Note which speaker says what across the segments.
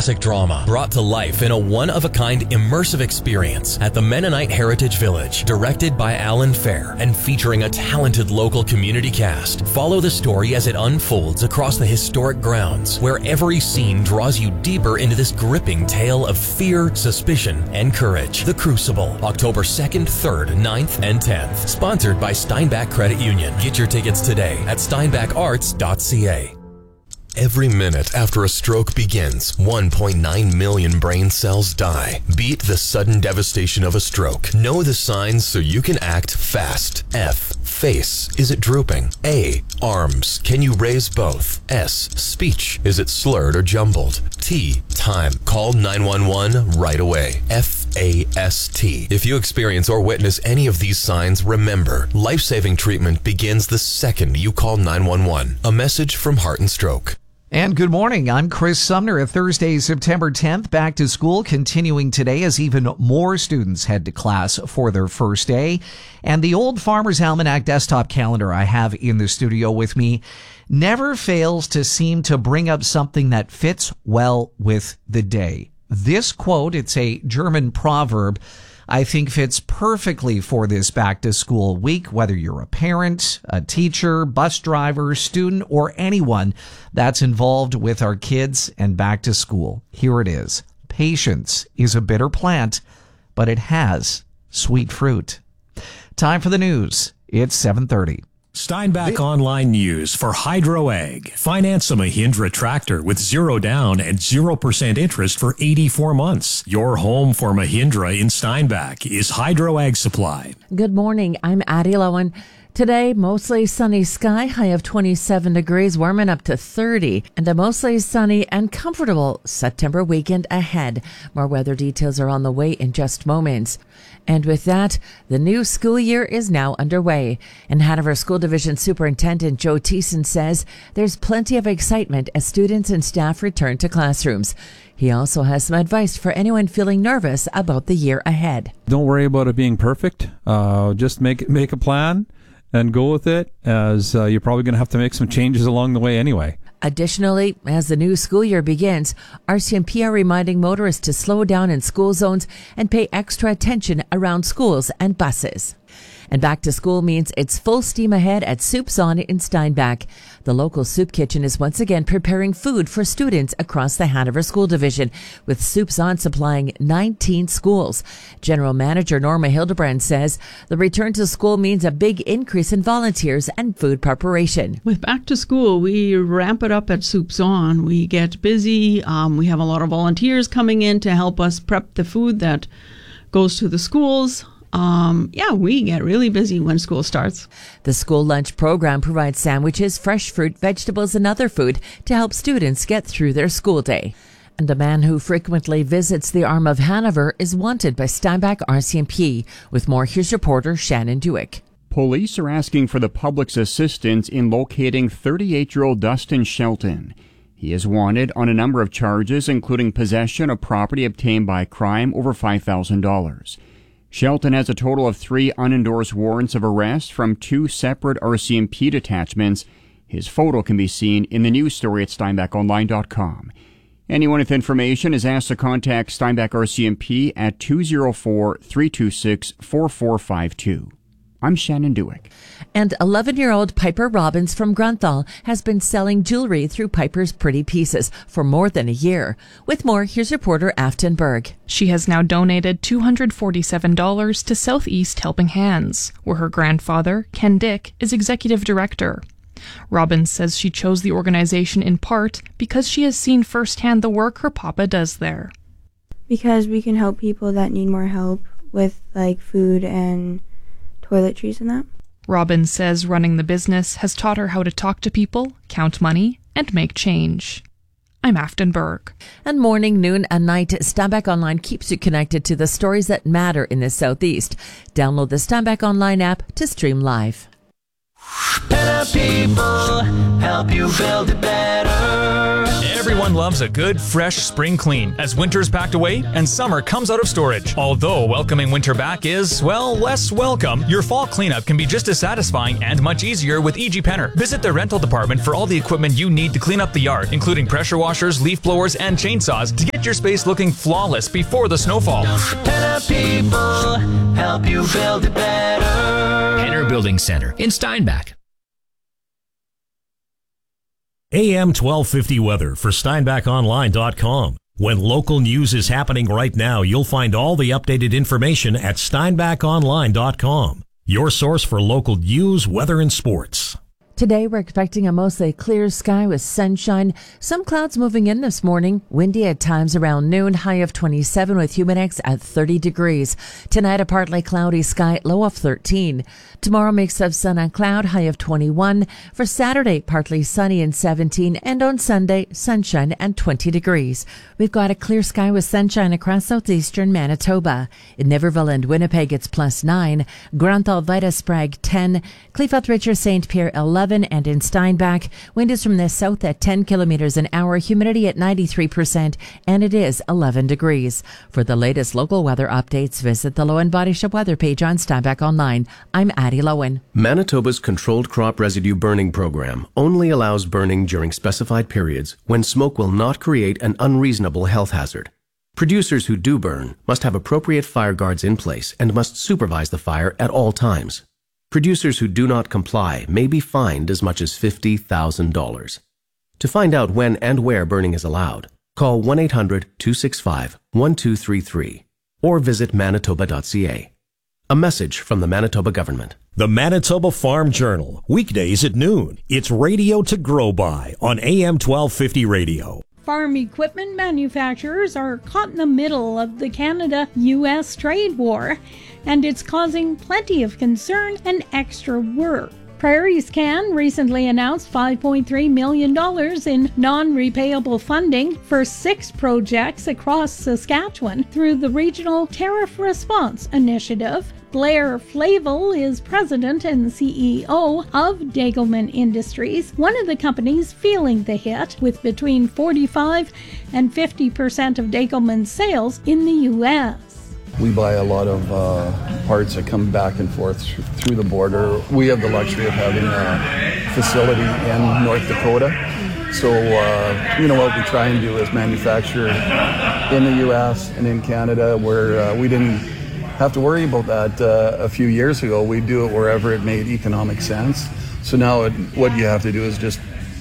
Speaker 1: classic drama brought to life in a one-of-a-kind immersive experience at the Mennonite Heritage Village, directed by Alan Fair and featuring a talented local community cast. Follow the story as it unfolds across the historic grounds, where every scene draws you deeper into this gripping tale of fear, suspicion, and courage. The Crucible, October 2nd, 3rd, 9th, and 10th. Sponsored by Steinbach Credit Union. Get your tickets today at steinbacharts.ca. Every minute after a stroke begins, 1.9 million brain cells die. Beat the sudden devastation of a stroke. Know the signs so you can act fast. F. Face. Is it drooping? A. Arms. Can you raise both? S. Speech. Is it slurred or jumbled? T. Time. Call 911 right away. FAST. If you experience or witness any of these signs, remember, life-saving treatment begins the second you call 911. A message from Heart and Stroke.
Speaker 2: And good morning. I'm Chris Sumner. A Thursday, September 10th, back to school continuing today as even more students head to class for their first day. And the Old Farmer's Almanac desktop calendar I have in the studio with me never fails to seem to bring up something that fits well with the day. This quote, it's a German proverb, I think fits perfectly for this back to school week, whether you're a parent, a teacher, bus driver, student, or anyone that's involved with our kids and back to school. Here it is. Patience is a bitter plant, but it has sweet fruit. Time for the news. It's 7:30.
Speaker 3: Steinbach Online News for Hydro Ag. Finance a Mahindra tractor with 0 down and 0% interest for 84 months. Your home for Mahindra in Steinbach is Hydro Ag Supply.
Speaker 4: Good morning. I'm Addie Lowen. Today, mostly sunny sky, high of 27 degrees, warming up to 30, and a mostly sunny and comfortable September weekend ahead. More weather details are on the way in just moments. And with that, the new school year is now underway. And Hanover School Division Superintendent Joe Thiessen says there's plenty of excitement as students and staff return to classrooms. He also has some advice for anyone feeling nervous about the year ahead.
Speaker 5: Don't worry about it being perfect. Just make a plan and go with it, as you're probably going to have to make some changes along the way anyway.
Speaker 4: Additionally, as the new school year begins, RCMP are reminding motorists to slow down in school zones and pay extra attention around schools and buses. And back to school means it's full steam ahead at Soup's On in Steinbach. The local soup kitchen is once again preparing food for students across the Hanover School Division, with Soup's On supplying 19 schools. General Manager Norma Hildebrand says the return to school means a big increase in volunteers and food preparation.
Speaker 6: With back to school, we ramp it up at Soup's On. We get busy. We have a lot of volunteers coming in to help us prep the food that goes to the schools. We get really busy when school starts.
Speaker 4: The school lunch program provides sandwiches, fresh fruit, vegetables, and other food to help students get through their school day. And a man who frequently visits the arm of Hanover is wanted by Steinbach RCMP. With more, here's reporter Shannon Dewick.
Speaker 7: Police are asking for the public's assistance in locating 38-year-old Dustin Shelton. He is wanted on a number of charges, including possession of property obtained by crime over $5,000. Shelton has a total of 3 unendorsed warrants of arrest from 2 separate RCMP detachments. His photo can be seen in the news story at SteinbachOnline.com. Anyone with information is asked to contact Steinbach RCMP at 204-326-4452. I'm Shannon Dewick.
Speaker 4: And 11-year-old Piper Robbins from Grunthal has been selling jewelry through Piper's Pretty Pieces for more than a year. With more, here's reporter Afton Berg.
Speaker 8: She has now donated $247 to Southeast Helping Hands, where her grandfather, Ken Dick, is executive director. Robbins says she chose the organization in part because she has seen firsthand the work her papa does there.
Speaker 9: Because we can help people that need more help with food and toiletries and that.
Speaker 8: Robbins says running the business has taught her how to talk to people, count money, and make change. I'm Afton Berg.
Speaker 4: And morning, noon, and night, Steinbach Online keeps you connected to the stories that matter in the Southeast. Download the Steinbach Online app to stream live.
Speaker 10: Better people help you build it better.
Speaker 11: Everyone loves a good, fresh spring clean as winter's packed away and summer comes out of storage. Although welcoming winter back is, well, less welcome, your fall cleanup can be just as satisfying and much easier with E.G. Penner. Visit the rental department for all the equipment you need to clean up the yard, including pressure washers, leaf blowers, and chainsaws to get your space looking flawless before the snowfall.
Speaker 10: Better people help you build it better.
Speaker 12: Penner Building Center in Steinbach.
Speaker 3: AM 1250 weather for SteinbachOnline.com. When local news is happening right now, you'll find all the updated information at SteinbachOnline.com. Your source for local news, weather, and sports.
Speaker 4: Today, we're expecting a mostly clear sky with sunshine. Some clouds moving in this morning. Windy at times around noon. High of 27 with humidex at 30 degrees. Tonight, a partly cloudy sky. Low of 13. Tomorrow, mix of sun and cloud. High of 21. For Saturday, partly sunny and 17. And on Sunday, sunshine and 20 degrees. We've got a clear sky with sunshine across southeastern Manitoba. In Niverville and Winnipeg, it's +9. Grand Thal-Vita Sprague 10. Cleveland Richard St. Pierre 11. And in Steinbach, wind is from the south at 10 kilometers an hour, humidity at 93%, and it is 11 degrees. For the latest local weather updates, visit the Lowen Body Shop weather page on Steinbach Online. I'm Addie Lowen.
Speaker 13: Manitoba's controlled crop residue burning program only allows burning during specified periods when smoke will not create an unreasonable health hazard. Producers who do burn must have appropriate fire guards in place and must supervise the fire at all times. Producers who do not comply may be fined as much as $50,000. To find out when and where burning is allowed, call 1-800-265-1233 or visit manitoba.ca. A message from the Manitoba government.
Speaker 3: The Manitoba Farm Journal, weekdays at noon. It's radio to grow by on AM 1250 radio.
Speaker 14: Farm equipment manufacturers are caught in the middle of the Canada-U.S. trade war, and it's causing plenty of concern and extra work. PrairieScan recently announced $5.3 million in non-repayable funding for 6 projects across Saskatchewan through the Regional Tariff Response Initiative. Blair Flavel is president and CEO of Degelman Industries, one of the companies feeling the hit, with between 45 and 50% of Degelman's sales in the U.S.
Speaker 15: We buy a lot of parts that come back and forth through the border. We have the luxury of having a facility in North Dakota. So, what we try and do is manufacture in the U.S. and in Canada, where we didn't have to worry about that a few years ago. We do it wherever it made economic sense. So now what you have to do is just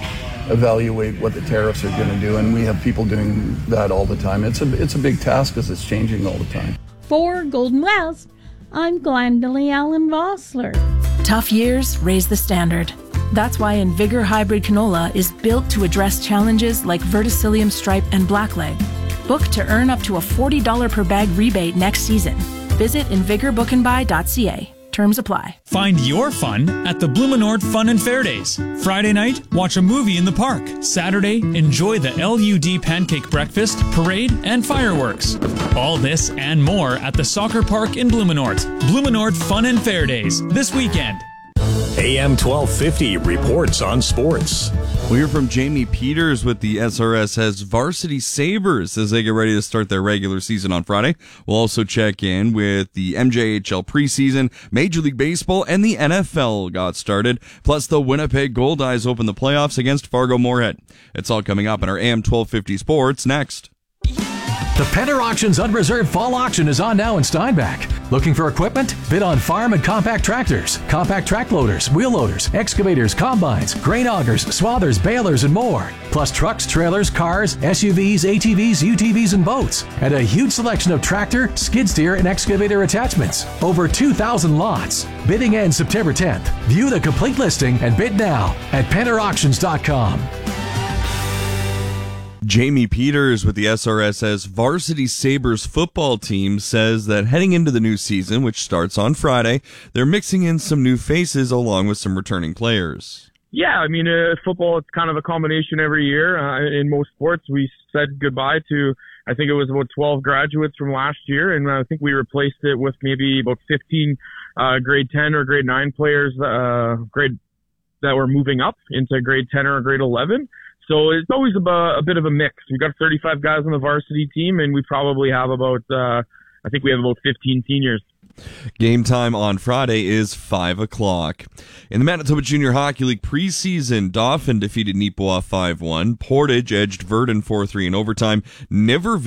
Speaker 15: evaluate what the tariffs are going to do, and we have people doing that all the time. It's a big task because it's changing all the time.
Speaker 14: For Golden West, I'm Glendalee Allen Vossler.
Speaker 16: Tough years raise the standard. That's why Invigor Hybrid Canola is built to address challenges like verticillium stripe and blackleg. Book to earn up to a $40 per bag rebate next season. Visit invigorbookandbuy.ca. Terms apply.
Speaker 11: Find your fun at the Blumenort Fun and Fair Days. Friday night, watch a movie in the park. Saturday, enjoy the LUD Pancake Breakfast, Parade, and Fireworks. All this and more at the Soccer Park in Blumenort. Blumenort Fun and Fair Days, this weekend.
Speaker 3: AM 1250 reports on sports.
Speaker 17: We'll hear from Jamie Peters with the SRS's Varsity Sabres as they get ready to start their regular season on Friday. We'll also check in with the MJHL preseason, Major League Baseball, and the NFL got started. Plus, the Winnipeg Goldeyes open the playoffs against Fargo Moorhead. It's all coming up in our AM 1250 Sports next.
Speaker 18: The Penner Auctions Unreserved Fall Auction is on now in Steinbach. Looking for equipment? Bid on farm and compact tractors, compact track loaders, wheel loaders, excavators, combines, grain augers, swathers, balers, and more. Plus trucks, trailers, cars, SUVs, ATVs, UTVs, and boats. And a huge selection of tractor, skid steer, and excavator attachments. Over 2,000 lots. Bidding ends September 10th. View the complete listing and bid now at PennerAuctions.com.
Speaker 17: Jamie Peters with the SRS's Varsity Sabres football team says that heading into the new season, which starts on Friday, they're mixing in some new faces along with some returning players.
Speaker 19: Yeah, I mean, football, it's kind of a combination every year. In most sports, we said goodbye to, I think it was about 12 graduates from last year, and I think we replaced it with maybe about 15 grade 10 or grade 9 players, grade that were moving up into grade 10 or grade 11. So it's always a bit of a mix. We've got 35 guys on the varsity team, and we probably have about 15 seniors.
Speaker 17: Game time on Friday is 5 o'clock. In the Manitoba Junior Hockey League preseason, Dauphin defeated Neepawa 5-1. Portage edged Verdun 4-3 in overtime. Niverville